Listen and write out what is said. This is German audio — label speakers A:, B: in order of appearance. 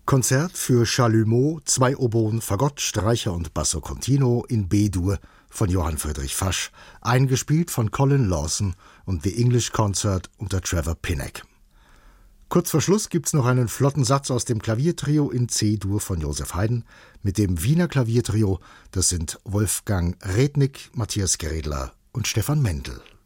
A: Konzert für Chalumeau, 2 Oboen, Fagott, Streicher und Basso Continuo in B-Dur von Johann Friedrich Fasch, eingespielt von Colin Lawson und The English Concert unter Trevor Pinnock. Kurz vor Schluss gibt's noch einen flotten Satz aus dem Klaviertrio in C-Dur von Joseph Haydn mit dem Wiener Klaviertrio. Das sind Wolfgang Rednick, Matthias Grädler und Stefan Mendel.